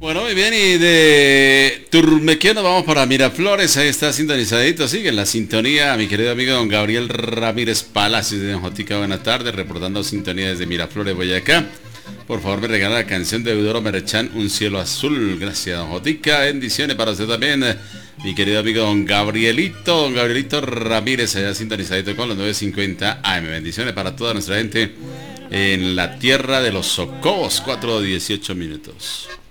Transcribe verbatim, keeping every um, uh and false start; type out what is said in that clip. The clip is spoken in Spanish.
Bueno, muy bien, y de Turmequía nos vamos para Miraflores, ahí está sintonizadito, sigue en la sintonía, mi querido amigo don Gabriel Ramírez Palacios de Don Jotica, buenas tardes, reportando sintonía desde Miraflores, Boyacá. Por favor, me regala la canción de Eudoro Merechán, Un cielo azul, gracias don Jotica, bendiciones para usted también, mi querido amigo don Gabrielito, don Gabrielito Ramírez, allá sintonizadito con los nueve cincuenta A M, bendiciones para toda nuestra gente en la tierra de los Socobos, cuatro dieciocho minutos.